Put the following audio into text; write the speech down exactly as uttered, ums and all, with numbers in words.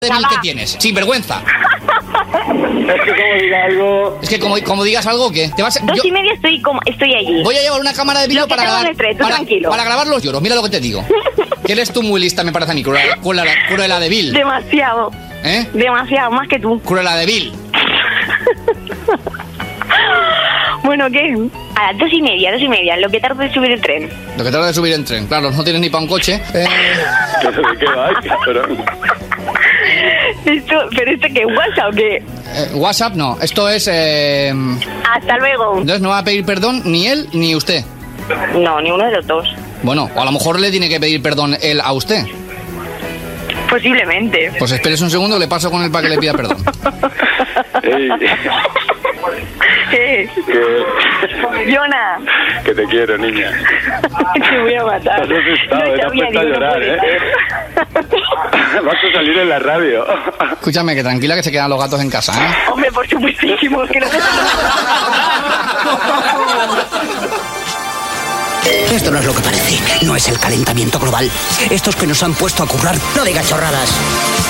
débil que tienes, sin vergüenza. Es que como diga algo... Es que como, como digas algo, ¿qué? ¿Te vas a- Dos yo y media estoy como, estoy allí. voy a llevar una cámara de vídeo Lo que para tengo grabar, en el tren, tú para, tranquilo. para grabar los lloros. Mira lo que te digo. Que eres tú muy lista, me parece a mí, Cruella, Cruella, Cruella de Vil. Demasiado. ¿Eh? Demasiado, más que tú. Cruella de Vil. Bueno, ¿qué? A las dos y media, dos y media, lo que tardo en subir el tren. Lo que trata de subir en tren. Claro, no tienes ni para un coche. Eh, No sé de qué va, pero... Esto, ¿Pero esto qué? ¿WhatsApp o qué? eh, WhatsApp no. Esto es... Eh, Hasta luego. entonces no va a pedir perdón ni él ni usted. No, ni uno de los dos. Bueno, o a lo mejor le tiene que pedir perdón él a usted. Posiblemente. Pues espérese un segundo, le paso con él para que le pida perdón. Ey, ¿Qué? que, Jonah, que te quiero, niña. te voy a matar. Te has asustado, No te has sabía, puesto a digo, no llorar, puede ¿eh? ser. Vas a salir en la radio. Escúchame, que tranquila que se quedan los gatos en casa, ¿eh? Hombre, por supuestísimo, que no se Esto no es lo que parece. No es el calentamiento global. Estos que nos han puesto a currar, no digas chorradas.